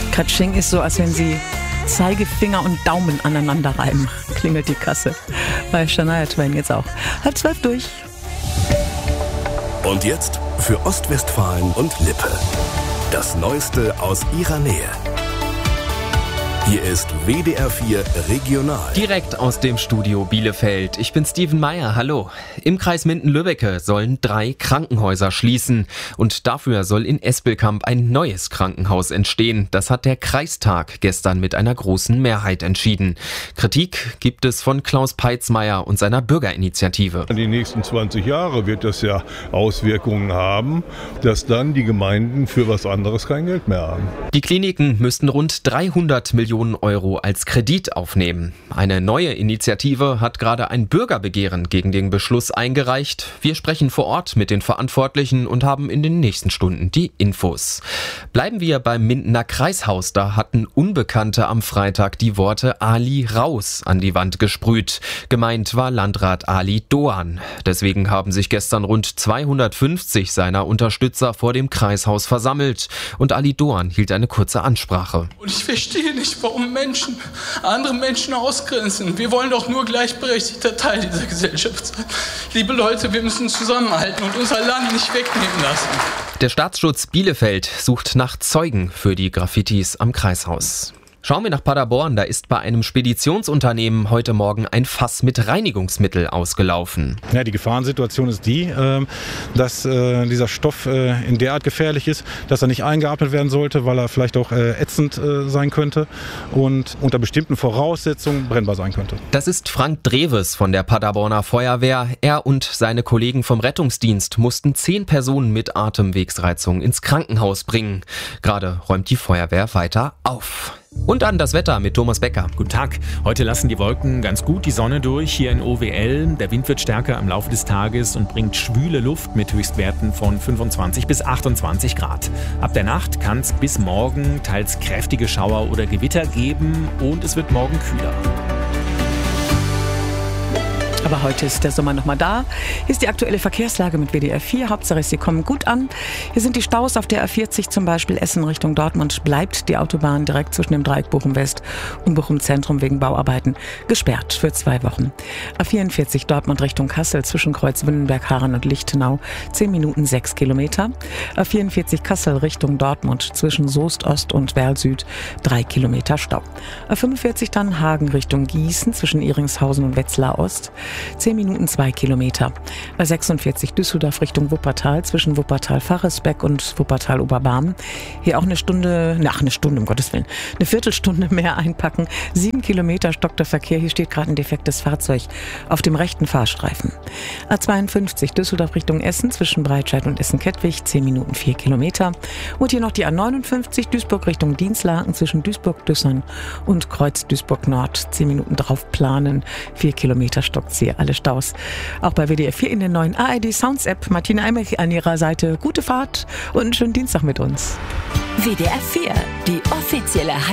Katsching ist so, als wenn Sie Zeigefinger und Daumen aneinander reiben. Klingelt die Kasse. Bei Shania Twain jetzt auch. 11:30 durch. Und jetzt für Ostwestfalen und Lippe. Das Neueste aus ihrer Nähe. Hier ist WDR 4 Regional. Direkt aus dem Studio Bielefeld. Ich bin Steven Meyer, hallo. Im Kreis Minden-Lübbecke sollen 3 Krankenhäuser schließen. Und dafür soll in Espelkamp ein neues Krankenhaus entstehen. Das hat der Kreistag gestern mit einer großen Mehrheit entschieden. Kritik gibt es von Klaus Peitzmeier und seiner Bürgerinitiative. In den nächsten 20 Jahren wird das ja Auswirkungen haben, dass dann die Gemeinden für was anderes kein Geld mehr haben. Die Kliniken müssten rund 300 Millionen Euro als Kredit aufnehmen. Eine neue Initiative hat gerade ein Bürgerbegehren gegen den Beschluss eingereicht. Wir sprechen vor Ort mit den Verantwortlichen und haben in den nächsten Stunden die Infos. Bleiben wir beim Mindener Kreishaus. Da hatten Unbekannte am Freitag die Worte Ali raus an die Wand gesprüht. Gemeint war Landrat Ali Doan. Deswegen haben sich gestern rund 250 seiner Unterstützer vor dem Kreishaus versammelt. Und Ali Doan hielt eine kurze Ansprache. Und ich verstehe nicht, warum Menschen andere Menschen ausgrenzen. Wir wollen doch nur gleichberechtigter Teil dieser Gesellschaft sein. Liebe Leute, wir müssen zusammenhalten und unser Land nicht wegnehmen lassen. Der Staatsschutz Bielefeld sucht nach Zeugen für die Graffitis am Kreishaus. Schauen wir nach Paderborn, da ist bei einem Speditionsunternehmen heute Morgen ein Fass mit Reinigungsmittel ausgelaufen. Ja, die Gefahrensituation ist die, dass dieser Stoff in derart gefährlich ist, dass er nicht eingeatmet werden sollte, weil er vielleicht auch ätzend sein könnte und unter bestimmten Voraussetzungen brennbar sein könnte. Das ist Frank Dreves von der Paderborner Feuerwehr. Er und seine Kollegen vom Rettungsdienst mussten 10 Personen mit Atemwegsreizung ins Krankenhaus bringen. Gerade räumt die Feuerwehr weiter auf. Und dann das Wetter mit Thomas Becker. Guten Tag. Heute lassen die Wolken ganz gut die Sonne durch hier in OWL. Der Wind wird stärker im Laufe des Tages und bringt schwüle Luft mit Höchstwerten von 25 bis 28 Grad. Ab der Nacht kann es bis morgen teils kräftige Schauer oder Gewitter geben und es wird morgen kühler. Aber heute ist der Sommer nochmal da. Hier ist die aktuelle Verkehrslage mit WDR 4. Hauptsache, sie kommen gut an. Hier sind die Staus auf der A40, zum Beispiel Essen Richtung Dortmund. Bleibt die Autobahn direkt zwischen dem Dreieck Bochum West und Bochum Zentrum wegen Bauarbeiten gesperrt für 2 Wochen. A44 Dortmund Richtung Kassel zwischen Kreuz Wünnenberg, Haaren und Lichtenau 10 Minuten 6 Kilometer. A44 Kassel Richtung Dortmund zwischen Soest Ost und Werl Süd 3 Kilometer Stau. A45 dann Hagen Richtung Gießen zwischen Iringshausen und Wetzlar Ost 10 Minuten 2 Kilometer. Bei 46 Düsseldorf Richtung Wuppertal zwischen Wuppertal-Faresbeck und Wuppertal-Oberbarm. Hier auch eine Stunde, um Gottes Willen, eine Viertelstunde mehr einpacken. 7 Kilometer stockt der Verkehr. Hier steht gerade ein defektes Fahrzeug auf dem rechten Fahrstreifen. A52 Düsseldorf Richtung Essen zwischen Breitscheid und Essen-Kettwig 10 Minuten 4 Kilometer. Und hier noch die A59 Duisburg Richtung Dienstlaken zwischen Duisburg-Düssern und Kreuz Duisburg-Nord. 10 Minuten drauf planen. 4 Kilometer stockt hier alle Staus. Auch bei WDR 4 in der neuen ARD Sounds App. Martina Eimerich an ihrer Seite. Gute Fahrt und einen schönen Dienstag mit uns. WDR 4, die offizielle